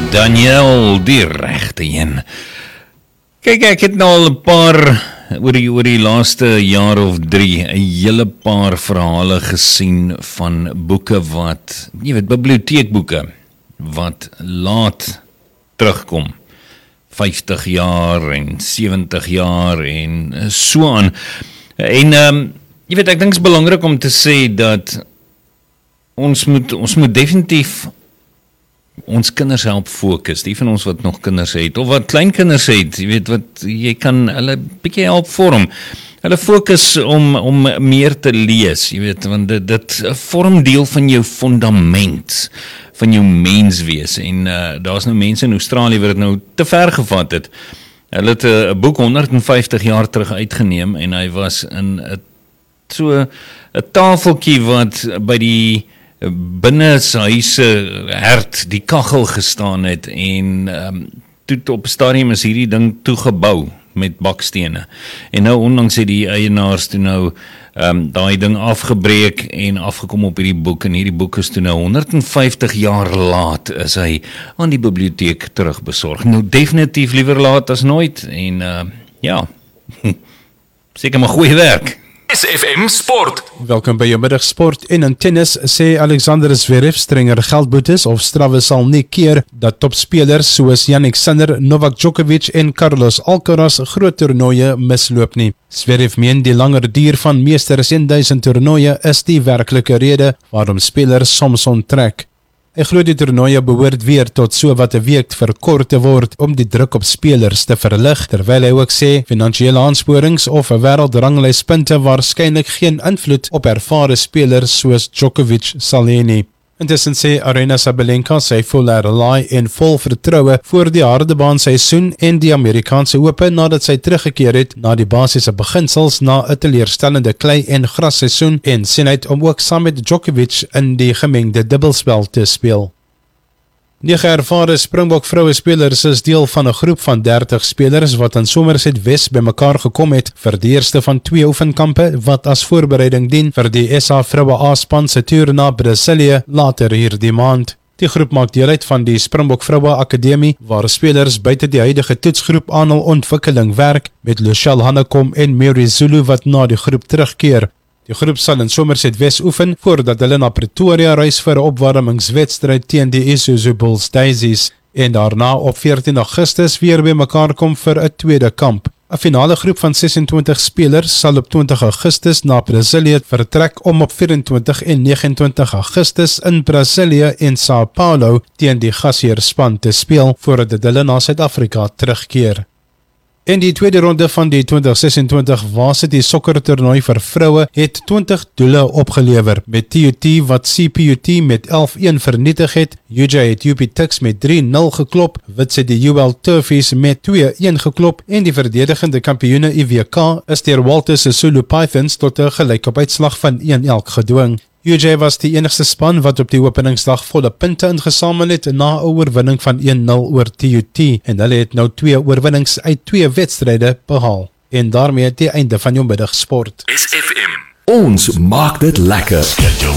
Daniel, die regte een. Kyk, ek het nou al 'n paar oor die laaste jaar of 3 'n hele paar verhale gesien van boeke wat, jy weet, biblioteekboeke wat laat terugkom. 50 jaar en 70 jaar en so aan. En jy weet, ek dink dit is belangrik om te sê dat ons moet definitief ons kinders help fokus, die van ons wat nog kinders het, of wat kleinkinders het, jy weet wat, jy kan hulle bietjie help vorm, hulle fokus om meer te lees, jy weet, want dit vorm deel van jou fundament, van jou menswees, en daar's nou mense in Australië wat dit nou te ver gevat het. Hulle het 'n boek 150 jaar terug uitgeneem, en hy was in so 'n tafeltjie wat by die binne sy huise hert, die kachel gestaan het, en toe op stadium is hierdie ding toegebou met bakstene, en nou onlangs het die eienaars toe nou daai ding afgebreek en afgekom op hierdie boek, en hierdie boek is toe nou 150 jaar laat is hy aan die biblioteek terugbesorg. Nou definitief liewer laat as nooit, en ja, seker maar goeie werk. SFM Sport. Welkom by jou middagsport. En in tennis sê Alexander Zverev strenger geldboetes of strawwe sal nie keer dat topspelers soos Jannik Sinner, Novak Djokovic en Carlos Alcaraz groot toernooie misloop nie. Zverev meen die langer duur van meesters 1000 toernooie is die werklike rede waarom spelers soms onttrek. Hy glo die toernooie behoort weer tot so wat 'n week verkort te word om die druk op spelers te verlig, terwyl hy ook sê finansiële aansporings of 'n wêreldranglys-punte waarskynlik geen invloed op ervare spelers soos Djokovic sal hê nie. Intussen sê Aryna Sabalenka sy voel herlaai en vol vertroue voor die hardebaan seisoen en die Amerikaanse Ope nadat sy teruggekeer het na die basiese beginsels na 'n teleurstellende klei- en grasseisoen en sien uit om ook saam met Djokovic in die gemengde dubbelspel te speel. 9 ervare Springbok vroue spelers is deel van 'n groep van 30 spelers wat in Somerset West bymekaar gekom het vir die eerste van 2 oefenkampe wat as voorbereiding dien vir die SA vroue A-span se toer na Brasilië later hierdie maand. Die groep maak deel uit van die Springbok Vroue Akademie waar spelers buite die huidige toetsgroep aan hul ontwikkeling werk met Lushel Hannekom en Mary Zulu wat na die groep terugkeer. Die groep sal in Somerset West oefen voordat hulle na Pretoria reis vir 'n opwarmingswedstryd teen die Isuzu Bulls Daisies en daarna op 14 Augustus weer bymekaar kom vir 'n tweede kamp. 'n Finale groep van 26 spelers sal op 20 Augustus na Brasilië vertrek om op 24 en 29 Augustus in Brasilië en Sao Paulo teen die gasheerspan te speel voordat hulle na Suid-Afrika terugkeer. In die tweede ronde van die 2026 Varsity sokkertoernooi vir vroue het 20 doele opgelewer, met TUT wat CPUT met 11-1 vernietig het, UJ het UP Tuks met 3-0 geklop, Wits het die UL Turfies met 2-1 geklop en die verdedigende kampioene IWK is deur Walter Sisulu Pythons tot 'n gelykopuitslag van 1-1 gedwing. UJ was die enigste span wat op die openingsdag volle punte ingesamel het na 'n oorwinning van 1-0 oor TUT en hulle het nou 2 oorwinnings uit 2 wedstryde behaal. En daarmee die einde van jou middagsport. SFM. Ons maak dit lekker. Get your